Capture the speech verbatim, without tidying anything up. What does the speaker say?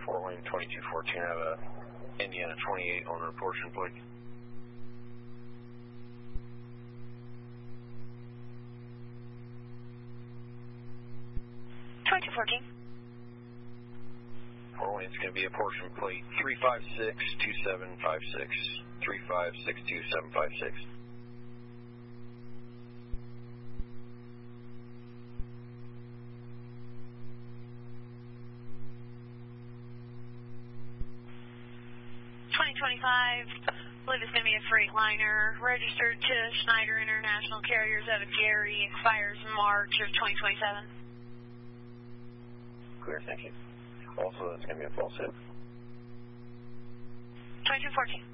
Fort Wayne twenty-two fourteen, I have a Indiana twenty-eight on the portion plate. twenty-two fourteen. Fort Wayne's going to be a portion plate three five six two seven five six. three five six two seven five six. twenty twenty-five, I believe it's going to be a Freightliner, registered to Schneider International Carriers out of Gary, expires March of twenty twenty-seven. Clear, thank you. Also, that's going to be a false hit. twenty-two fourteen.